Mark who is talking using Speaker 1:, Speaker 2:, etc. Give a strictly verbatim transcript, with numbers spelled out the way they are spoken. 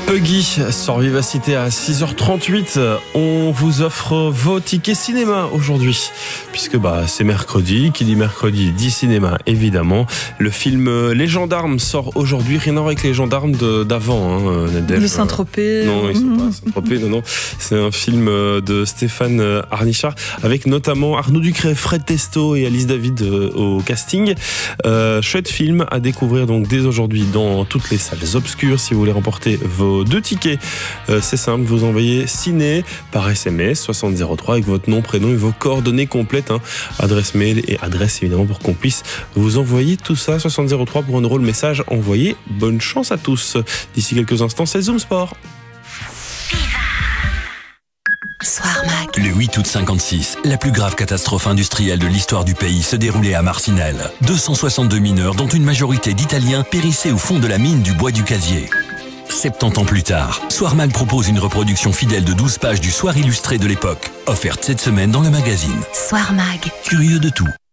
Speaker 1: Puggy sur Vivacité à six heures trente-huit. On vous offre vos tickets cinéma aujourd'hui, puisque bah c'est mercredi. Qui dit mercredi dit cinéma, évidemment. Le film Les Gendarmes sort aujourd'hui. Rien à voir avec les gendarmes de, d'avant. Hein, Nadège.
Speaker 2: De Saint-Tropez.
Speaker 1: Non, ils sont pas à Saint-Tropez. Non, non. C'est un film de Stéphane Arnichard avec notamment Arnaud Ducret, Fred Testo et Alice David au casting. Euh, chouette film à découvrir donc dès aujourd'hui dans toutes les salles obscures. Si vous voulez remporter vos deux tickets, euh, c'est simple, vous envoyez ciné par S M S soixante zéro trois avec votre nom, prénom et vos coordonnées complètes, hein, adresse mail et adresse évidemment pour qu'on puisse vous envoyer tout ça. Soixante zéro trois pour un drôle message envoyé. Bonne chance à tous. D'ici quelques instants, c'est Zoom Sport.
Speaker 3: Soir Mag.
Speaker 4: Le huit août cinquante-six, la plus grave catastrophe industrielle de l'histoire du pays se déroulait à Marcinelle. deux cent soixante-deux mineurs, dont une majorité d'Italiens, périssaient au fond de la mine du bois du Casier. soixante-dix ans plus tard, Soir Mag propose une reproduction fidèle de douze pages du Soir illustré de l'époque, offerte cette semaine dans le magazine.
Speaker 3: Soir Mag.
Speaker 4: Curieux de tout.